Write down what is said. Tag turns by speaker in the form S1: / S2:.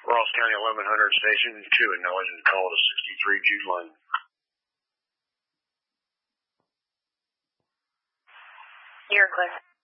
S1: Ross County 1100 Station 2 acknowledging the call to 63 Jude Lane.
S2: You're clear.